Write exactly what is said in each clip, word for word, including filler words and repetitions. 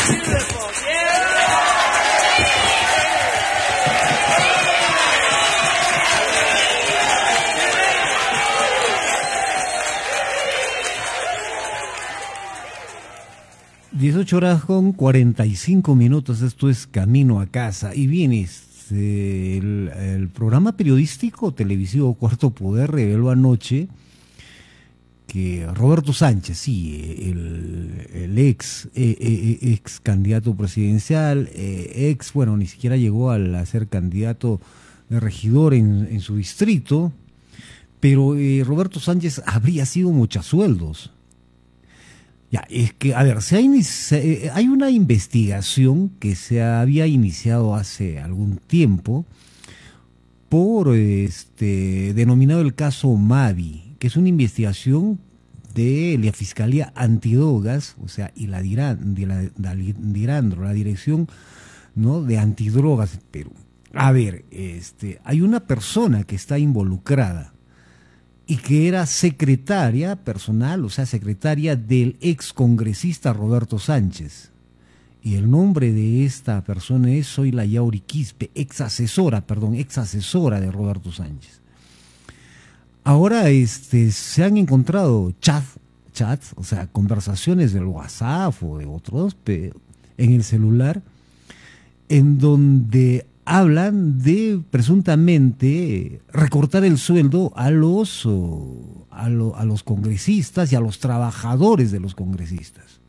dieciocho horas con cuarenta y cinco minutos, esto es Camino a Casa. Y bien, este, el, el programa periodístico televisivo Cuarto Poder reveló anoche que Roberto Sánchez, sí, el, el ex, eh, eh, ex candidato presidencial, eh, ex, bueno, ni siquiera llegó a ser candidato de regidor en, en su distrito, pero eh, Roberto Sánchez habría sido mochasueldos. Ya, es que, a ver, se ha inici- hay una investigación que se había iniciado hace algún tiempo por este denominado el caso Mavi, que es una investigación de la Fiscalía Antidrogas, o sea, y la Diran, de la, la Dirandro, la Dirección, ¿no?, de Antidrogas de Perú. A ver, este, hay una persona que está involucrada y que era secretaria personal, o sea, secretaria del ex congresista Roberto Sánchez. Y el nombre de esta persona es Zoila Yauri Quispe, ex asesora, perdón, ex asesora de Roberto Sánchez. Ahora este, se han encontrado chat, chats, o sea, conversaciones del WhatsApp o de otros en el celular, en donde hablan de presuntamente recortar el sueldo a los, a, lo, a los congresistas y a los trabajadores de los congresistas.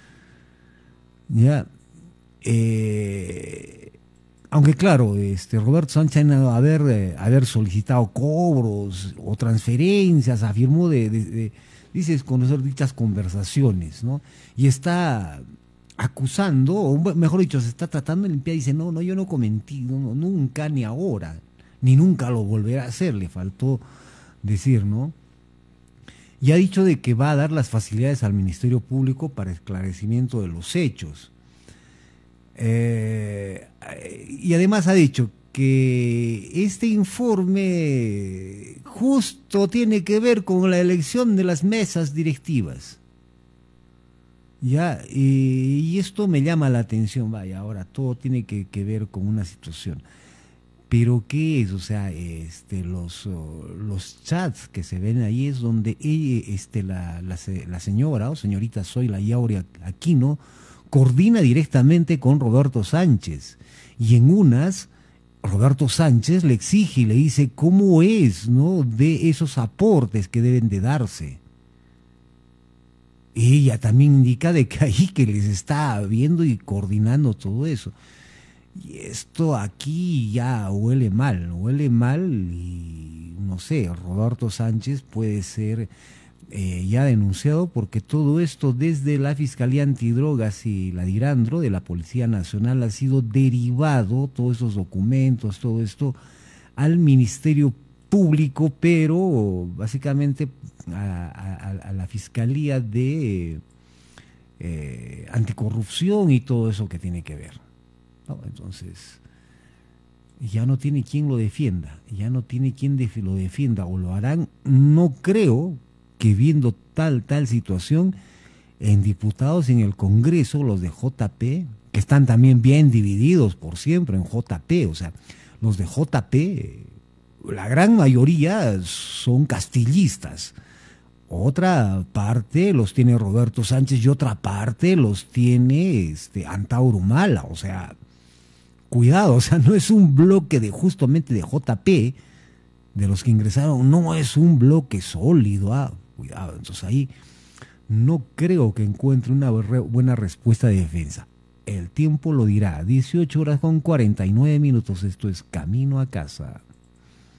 Ya, eh, aunque claro, este Roberto Sánchez haber, eh, haber solicitado cobros o transferencias, afirmó de, de, de dices conocer dichas conversaciones, ¿no? Y está acusando, o mejor dicho, se está tratando de limpiar, dice, no, no, yo no cometí, no, no, nunca, ni ahora, ni nunca lo volverá a hacer, le faltó decir, ¿no? Y ha dicho de que va a dar las facilidades al Ministerio Público para esclarecimiento de los hechos. Eh, y además ha dicho que este informe justo tiene que ver con la elección de las mesas directivas. Ya, y, y esto me llama la atención, vaya, ahora todo tiene que, que ver con una situación. Pero ¿qué es? O sea, este, los, los chats que se ven ahí es donde ella, este, la, la, la señora o señorita Zoila Yauri Aquino coordina directamente con Roberto Sánchez. Y en unas, Roberto Sánchez le exige y le dice cómo es, ¿no?, de esos aportes que deben de darse. Ella también indica de que ahí que les está viendo y coordinando todo eso. Y esto aquí ya huele mal, huele mal y no sé, Roberto Sánchez puede ser eh, ya denunciado porque todo esto desde la Fiscalía Antidrogas y la Dirandro de la Policía Nacional ha sido derivado, todos esos documentos, todo esto, al Ministerio Público, pero básicamente a, a, a la Fiscalía de eh, Anticorrupción y todo eso que tiene que ver, ¿no? Entonces ya no tiene quien lo defienda, ya no tiene quien def- lo defienda, o lo harán, no creo que viendo tal, tal situación en diputados en el Congreso, los de J P, que están también bien divididos por siempre en J P, o sea, los de J P, la gran mayoría son castillistas, otra parte los tiene Roberto Sánchez y otra parte los tiene este Antauro Humala, o sea, cuidado, o sea, no es un bloque de justamente de J P, de los que ingresaron, no es un bloque sólido, ah, cuidado, entonces ahí no creo que encuentre una buena respuesta de defensa. El tiempo lo dirá. Dieciocho horas con cuarenta y nueve minutos, esto es Camino a Casa.